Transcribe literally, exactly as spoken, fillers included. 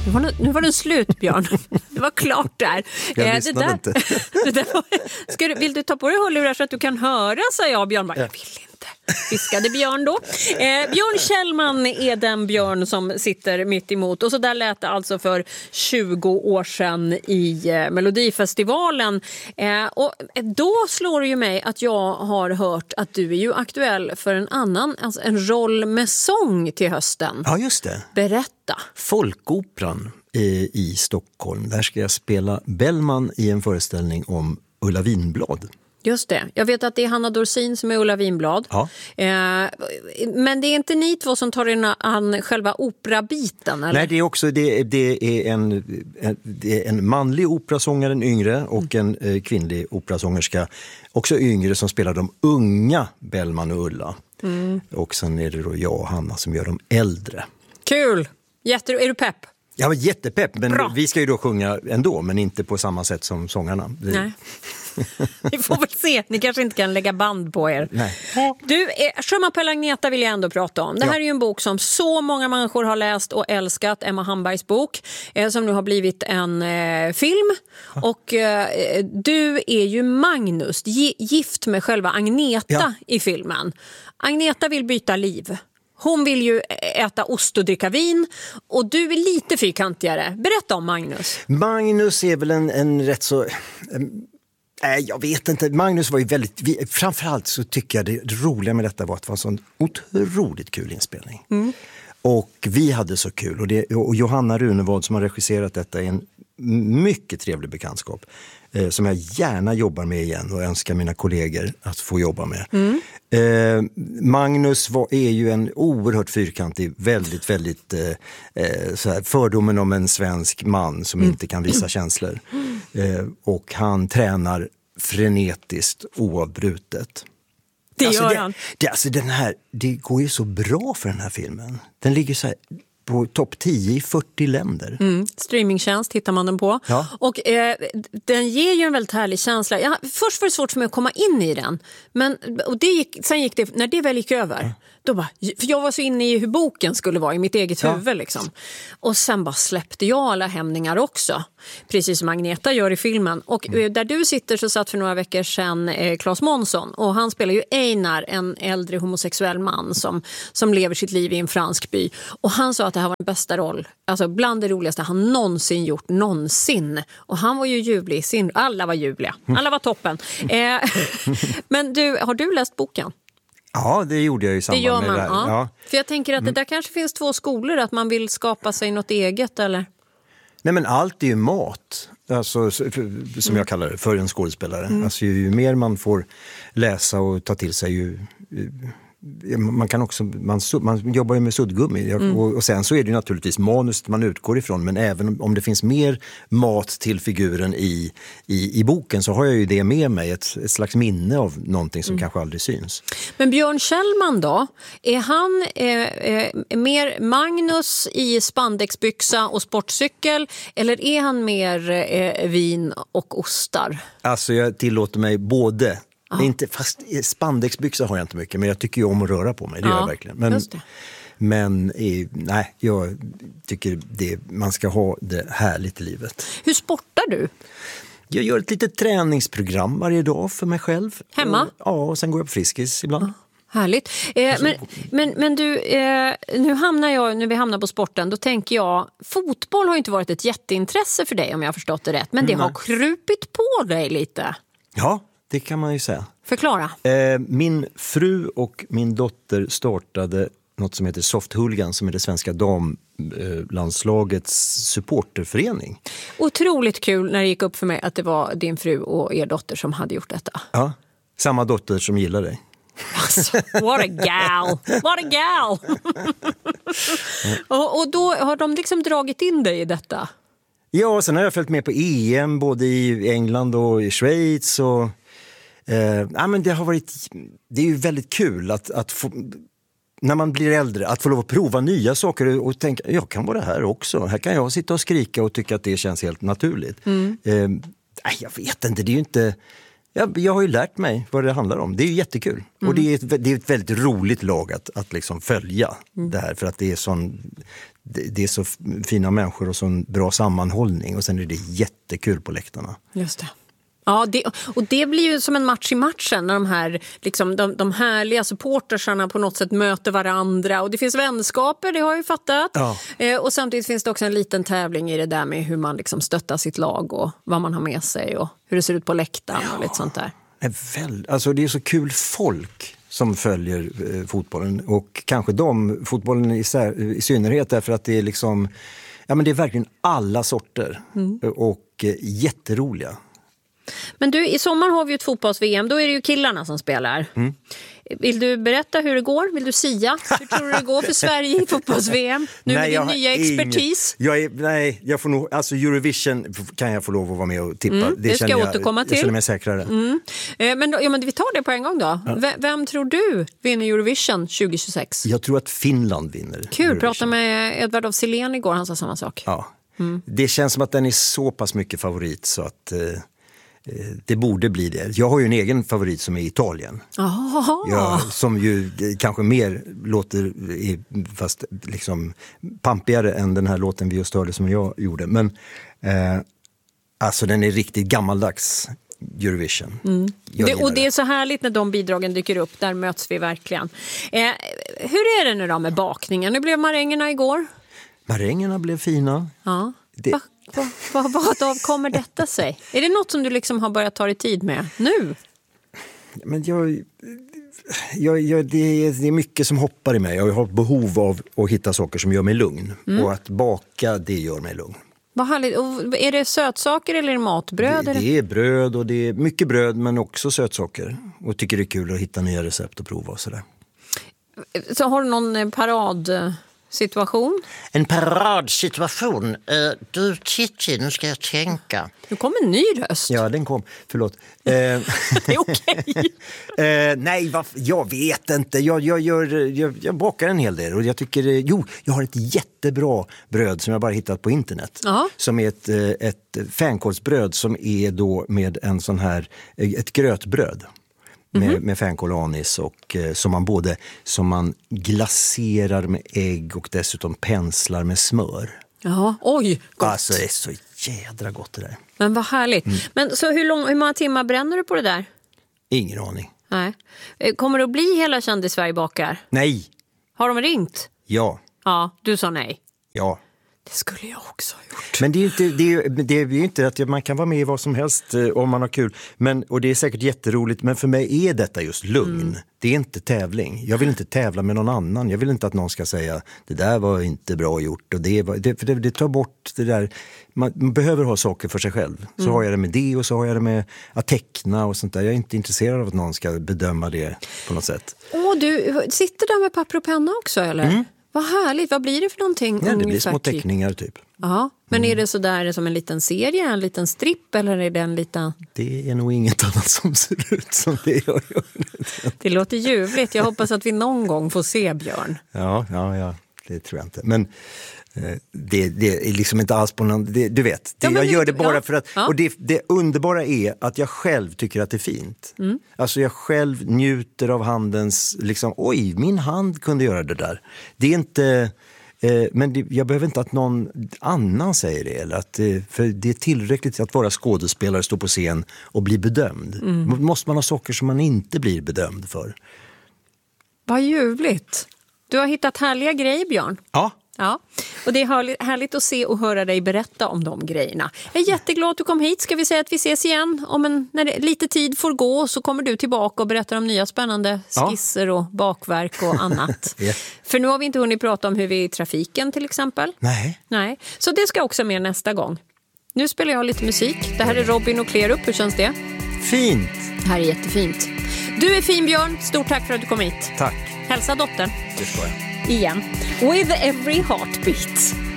Nu var, det, nu var den slut, Björn. Det var klart där. Jag eh, lyssnade det inte. det där var, ska du, vill du ta på dig hörlurar så att du kan höra, sa jag. Björn bara, jag vill inte. Viskade Björn då. Eh, Björn Kjellman är den Björn som sitter mitt emot. Och så där lät det alltså för tjugo år sedan i eh, Melodifestivalen. Eh, och då slår det ju mig att jag har hört att du är ju aktuell för en annan, alltså en roll med sång till hösten. Ja, just det. Berätta. Folkoperan i, i Stockholm. Där ska jag spela Bellman i en föreställning om Ulla Vinblad. Just det. Jag vet att det är Hanna Dorsin som är Ulla Vinblad. Ja. Eh, men det är inte ni två som tar in an själva operabiten, eller? Nej, det är också det, det är en, en, det är en manlig operasångare, en yngre, och en eh, kvinnlig operasångerska, också yngre, som spelar de unga Bellman och Ulla. Mm. Och sen är det då jag och Hanna som gör de äldre. Kul! Jätte, är du pepp? Jag var jättepepp, men Bra. Vi ska ju då sjunga ändå, men inte på samma sätt som sångarna. Vi... Nej. Vi får väl se. Ni kanske inte kan lägga band på er. Nej. Du, eh, Chemin pour l'Agneta vill jag ändå prata om. Det här ja. är ju en bok som så många människor har läst och älskat. Emma Hambergs bok, eh, som nu har blivit en eh, film. Ja. Och eh, du är ju Magnus, gift med själva Agneta ja. i filmen. Agneta vill byta liv. Hon vill ju äta ost och dricka vin, och du är lite fyrkantigare. Berätta om Magnus. Magnus är väl en, en rätt så... Nej, jag vet inte. Magnus var ju väldigt... Vi, framförallt så tycker jag det roliga med detta var att det var en sån otroligt kul inspelning. Mm. Och vi hade så kul. Och, det, och Johanna Runevad som har regisserat detta är en mycket trevlig bekantskap. Eh, som jag gärna jobbar med igen och önskar mina kollegor att få jobba med. Mm. Eh, Magnus var, är ju en oerhört fyrkantig, väldigt, väldigt eh, så här, fördomen om en svensk man som mm. inte kan visa känslor. Eh, och han tränar frenetiskt oavbrutet. Det alltså, gör det, han. Det, alltså, den här, det går ju så bra för den här filmen. Den ligger så här på topp tio i fyrtio länder. Mm. Streamingtjänst hittar man den på. Ja. Och eh, den ger ju en väldigt härlig känsla. Ja, först var det svårt för mig att komma in i den. Men, och det gick, sen gick det, när det väl gick över, ja. då bara, för jag var så inne i hur boken skulle vara i mitt eget ja. huvud. Liksom. Och sen bara släppte jag alla hämningar också. Precis som Agneta gör i filmen. Och mm. där du sitter så satt för några veckor sedan eh, Claes Månsson. Och han spelar ju Einar, en äldre homosexuell man som, som lever sitt liv i en fransk by. Och han sa att det här var den bästa roll. Alltså bland det roligaste han någonsin gjort, någonsin. Och han var ju ljuvlig. Sin, alla var ljuvliga. Alla var toppen. Eh, men du, har du läst boken? Ja, det gjorde jag i samband det gör med man, det här. Ja. Ja. För jag tänker att det där kanske finns två skolor. Att man vill skapa sig något eget, eller? Nej, men allt är ju mat. Alltså, som jag kallar det, för en skådespelare. Mm. Alltså, ju mer man får läsa och ta till sig, ju... Man kan också, man, man jobbar ju med suddgummi mm. och, och sen så är det ju naturligtvis manus man utgår ifrån, men även om det finns mer mat till figuren i, i, i boken så har jag ju det med mig, ett, ett slags minne av någonting som mm. kanske aldrig syns. Men Björn Kjellman då, är han eh, eh, mer Magnus i spandexbyxa och sportcykel, eller är han mer eh, vin och ostar? Alltså jag tillåter mig både. Ah. Inte, fast spandexbyxor har jag inte mycket, men jag tycker ju om att röra på mig, det ja, gör jag verkligen. Men, men nej, jag tycker det, man ska ha det härligt i livet. Hur sportar du? Jag gör ett litet träningsprogram varje dag för mig själv. Hemma? Och, ja, och sen går jag på Friskis ibland. Ah. Härligt. Eh, men, men, men du, eh, nu hamnar jag, när vi hamnar på sporten, då tänker jag, fotboll har inte varit ett jätteintresse för dig om jag har förstått det rätt, men det mm. har krupit på dig lite. Ja. Det kan man ju säga. Förklara. Eh, min fru och min dotter startade något som heter Soft Hooligan, som är det svenska damlandslagets supporterförening. Otroligt kul när det gick upp för mig att det var din fru och er dotter som hade gjort detta. Ja, samma dotter som gillar dig. Alltså, what a gal! What a gal! och, och då har de liksom dragit in dig i detta? Ja, sen har jag följt med på E M både i England och i Schweiz och Eh, ja, men det har varit, det är ju väldigt kul att, att få, när man blir äldre, att få lov att prova nya saker och tänka, jag kan vara här också. Här kan jag sitta och skrika och tycka att det känns helt naturligt. Mm. Eh, jag vet inte, det är ju inte, Jag, jag har ju lärt mig vad det handlar om. Det är ju jättekul. Mm. Och det är, ett, det är ett väldigt roligt lag att, att liksom följa mm. det här. För att det är, sån, det, det är så fina människor och sån bra sammanhållning. Och sen är det jättekul på läktarna. Just det. Ja, det, och det blir ju som en match i matchen när de här liksom, de, de härliga supportersarna på något sätt möter varandra. Och det finns vänskaper, det har jag ju fattat. Ja. Eh, och samtidigt finns det också en liten tävling i det där med hur man liksom stöttar sitt lag och vad man har med sig och hur det ser ut på läktaren ja. och lite sånt där. Det är, väl, alltså det är så kul folk som följer eh, fotbollen och kanske de, fotbollen i, i synnerhet därför att det är liksom, ja men det är verkligen alla sorter mm. och eh, jätteroliga. Men du, i sommar har vi ju ett fotbolls-V M, då är det ju killarna som spelar. Mm. Vill du berätta hur det går? Vill du sia? Hur tror du det går för Sverige i fotbolls-V M? Nu nej, med din nya expertis. Ingen, jag är, nej, jag får nog, alltså Eurovision kan jag få lov att vara med och tippa. Mm, det, det ska jag återkomma till. Jag känner mig säkrare. Mm. Men, då, ja, men vi tar det på en gång då. Ja. V- vem tror du vinner Eurovision tjugo tjugosex? Jag tror att Finland vinner. Kul, Eurovision. Pratade med Edvard af Sillén igår, han sa samma sak. Ja, mm. Det känns som att den är så pass mycket favorit så att... Eh, det borde bli det. Jag har ju en egen favorit som är Italien. Jag, som ju kanske mer låter fast liksom pampigare än den här låten vi just hörde som jag gjorde. Men eh, alltså den är riktigt gammaldags Eurovision. Mm. Det, och det är så härligt när de bidragen dyker upp. Där möts vi verkligen. Eh, hur är det nu då med bakningen? Nu blev marängerna igår. Marängerna blev fina. Ja. Det... Va, va, va, vad av kommer detta sig? Är det något som du liksom har börjat ta dig tid med nu? Men jag, jag, jag, det, är, det är mycket som hoppar i mig. Jag har behov av att hitta saker som gör mig lugn. Mm. Och att baka, det gör mig lugn. Vad härligt. Och är det sötsaker eller är det matbröd? Det, det är bröd och det är mycket bröd men också sötsaker. Och tycker det är kul att hitta nya recept och prova och sådär. Så har du någon parad... situation? En paradsituation. Uh, du Titti, nu ska jag tänka. Nu kom en ny röst. Ja, den kom. Förlåt. Uh, det är okej. Okay. uh, nej, varför? Jag vet inte. Jag, jag, gör, jag, jag bakar en hel del. Och jag tycker, jo, jag har ett jättebra bröd som jag bara hittat på internet. Uh-huh. Som är ett, ett fänkålsbröd som är då med en sån här, ett grötbröd. Med, mm-hmm. med fänkål och anis och eh, som man både som man glaserar med ägg och dessutom penslar med smör. Ja, oj, gott. Alltså det är så jädra gott det där. Men vad härligt. Mm. Men så hur, lång, hur många timmar bränner du på det där? Ingen aning. Nej. Kommer det att bli hela Kändis Sverige bakar? Nej. Har de ringt? Ja. Ja, du sa nej. Ja. Det skulle jag också ha gjort. Men det är ju inte, det är, det är ju inte att man kan vara med i vad som helst eh, om man har kul. Men, och det är säkert jätteroligt, men för mig är detta just lugn. Mm. Det är inte tävling. Jag vill inte tävla med någon annan. Jag vill inte att någon ska säga det där var inte bra gjort. Och det, var, det, för det, det tar bort det där. Man, man behöver ha saker för sig själv. Så mm. har jag det med det och så har jag det med att teckna och sånt där. Jag är inte intresserad av att någon ska bedöma det på något sätt. Åh, du sitter där med papper och penna också, eller? Mm. Vad härligt, vad blir det för någonting? Ja, det blir små teckningar typ. Ja, men mm. är det så där som en liten serie, en liten stripp eller är det en liten... Det är nog inget annat som ser ut som det jag gör. Det låter ljuvligt, jag hoppas att vi någon gång får se Björn. Ja, ja, ja, det tror jag inte. Men eh, det, det är liksom inte alls på någon... Det, du vet, det, ja, jag gör det bara ja. för att... Ja. Och det, det underbara är att jag själv tycker att det är fint. Mm. Alltså jag själv njuter av handens... Liksom, oj, min hand kunde göra det där. Det är inte... Eh, men det, jag behöver inte att någon annan säger det. Eller att, eh, för det är tillräckligt att vara skådespelare, stå på scen och bli bedömd. Mm. Måste man ha saker som man inte blir bedömd för. Vad ljuvligt. Du har hittat härliga grejer, Björn. Ja. Ja, och det är härligt att se och höra dig berätta om de grejerna. Jag är jätteglad att du kom hit. Ska vi säga att vi ses igen? Om en, när det, lite tid får gå så kommer du tillbaka och berättar om nya spännande skisser ja. och bakverk och annat. yeah. För nu har vi inte hunnit prata om hur vi är i trafiken till exempel. Nej. Nej. Så det ska också med nästa gång. Nu spelar jag lite musik. Det här är Robin och Klerup. Hur känns det? Fint. Det här är jättefint. Du är fin, Björn. Stort tack för att du kom hit. Tack. Hälsa dottern. Det ska jag. Igen. With every heartbeat.